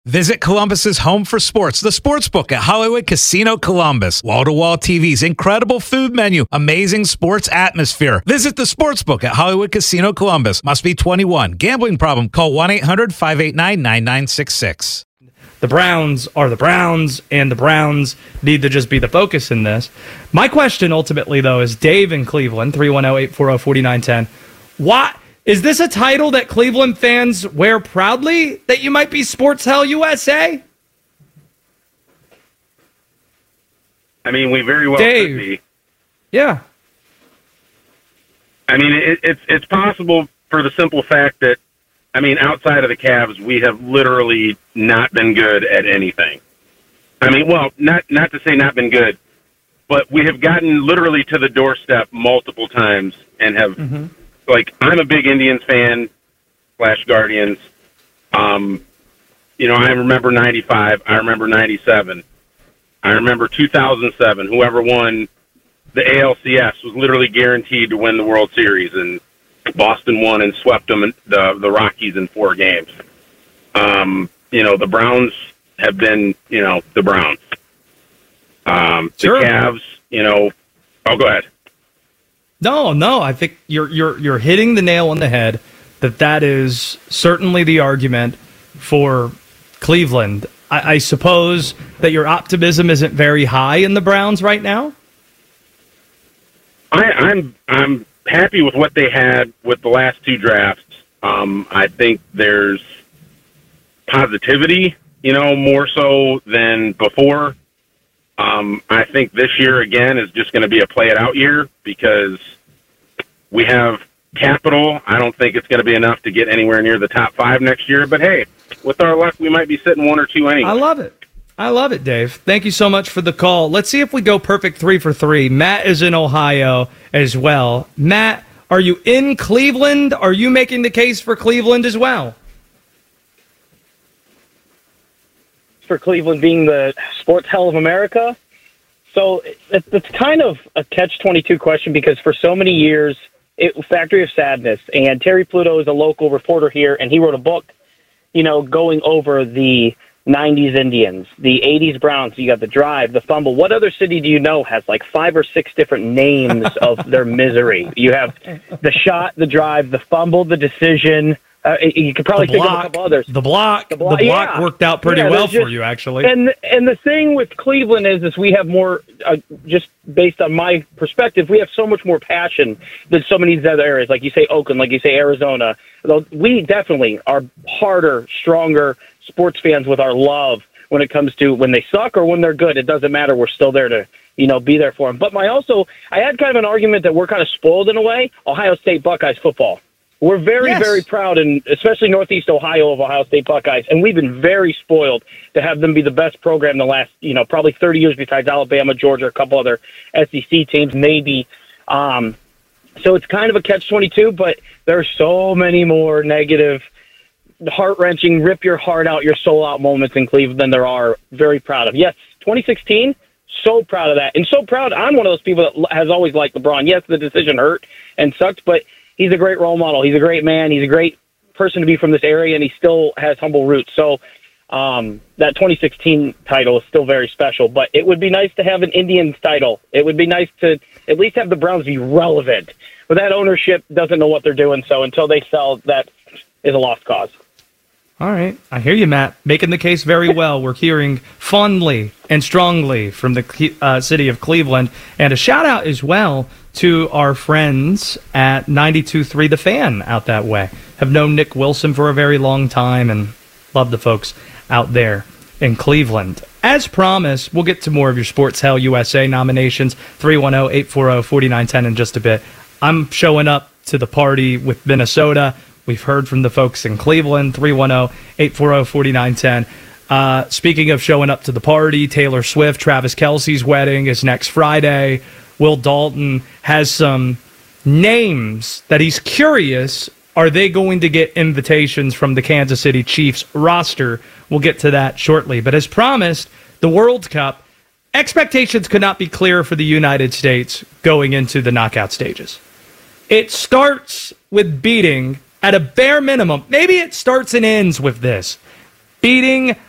Visit Columbus's home for sports, the Sportsbook at Hollywood Casino Columbus. Wall-to-wall TVs, incredible food menu, amazing sports atmosphere. Visit the Sportsbook at Hollywood Casino Columbus. Must be 21. Gambling problem? Call 1-800-589-9966. The Browns are the Browns, and the Browns need to just be the focus in this. My question ultimately, though, is Dave in Cleveland, 310-840-4910. What? Is this a title that Cleveland fans wear proudly, that you might be Sports Hell USA? I mean, we very well Dave. could be. Yeah. I mean, it's possible for the simple fact that, I mean, outside of the Cavs, we have literally not been good at anything. I mean, well, not to say not been good, but we have gotten literally to the doorstep multiple times and have, like, I'm a big Indians fan / Guardians. You know, I remember 95. I remember 97. I remember 2007. Whoever won the ALCS was literally guaranteed to win the World Series, and Boston won and swept them, the Rockies, in 4 games. You know, the Browns have been, you know, the Browns. Sure. The Cavs, you know. Oh, go ahead. No, I think you're hitting the nail on the head. That is certainly the argument for Cleveland. I suppose that your optimism isn't very high in the Browns right now. I'm happy with what they had with the last 2 drafts. I think there's positivity, you know, more so than before. I think this year, again, is just going to be a play-it-out year because we have capital. I don't think it's going to be enough to get anywhere near the top 5 next year. But, hey, with our luck, we might be sitting 1 or 2 anyway. I love it, Dave. Thank you so much for the call. Let's see if we go perfect 3 for 3. Matt is in Ohio as well. Matt, are you in Cleveland? Are you making the case for Cleveland as well? For Cleveland being the sports hell of America? So it's kind of a catch-22 question because for so many years, Factory of Sadness, and Terry Pluto is a local reporter here, and he wrote a book, you know, going over the 90s Indians, the 80s Browns. You got the drive, the fumble. What other city do you know has like 5 or 6 different names of their misery? You have the shot, the drive, the fumble, the decision. You could probably think of a couple others. The block yeah. worked out pretty well for you, actually. And the thing with Cleveland is we have more, just based on my perspective, we have so much more passion than so many of these other areas. Like you say Oakland, like you say Arizona. We definitely are harder, stronger sports fans with our love when it comes to when they suck or when they're good. It doesn't matter. We're still there to, you know, be there for them. But I had kind of an argument that we're kind of spoiled in a way. Ohio State Buckeyes football. We're very, very proud, and especially Northeast Ohio, of Ohio State Buckeyes, and we've been very spoiled to have them be the best program in the last, you know, probably 30 years besides Alabama, Georgia, a couple other SEC teams, maybe. So it's kind of a catch-22, but there's so many more negative, heart-wrenching, rip your heart out, your soul out moments in Cleveland than there are. Very proud of. Yes, 2016, so proud of that. And so proud, I'm one of those people that has always liked LeBron. Yes, the decision hurt and sucked, but he's a great role model. He's a great man. He's a great person to be from this area, and he still has humble roots. So that 2016 title is still very special. But it would be nice to have an Indians title. It would be nice to at least have the Browns be relevant. But that ownership doesn't know what they're doing, so until they sell, that is a lost cause. All right. I hear you, Matt. Making the case very well. We're hearing fondly and strongly from the city of Cleveland. And a shout-out as well to our friends at 92.3 The Fan out that way. Have known Nick Wilson for a very long time and love the folks out there in Cleveland. As promised, we'll get to more of your Sports Hell USA nominations, 310-840-4910 in just a bit. I'm showing up to the party with Minnesota. We've heard from the folks in Cleveland, 310-840-4910. Speaking of showing up to the party, Taylor Swift, Travis Kelce's wedding is next Friday. Will Dalton has some names that he's curious, are they going to get invitations from the Kansas City Chiefs roster? We'll get to that shortly. But as promised, the World Cup, expectations could not be clearer for the United States going into the knockout stages. It starts with beating, at a bare minimum, maybe it starts and ends with this, beating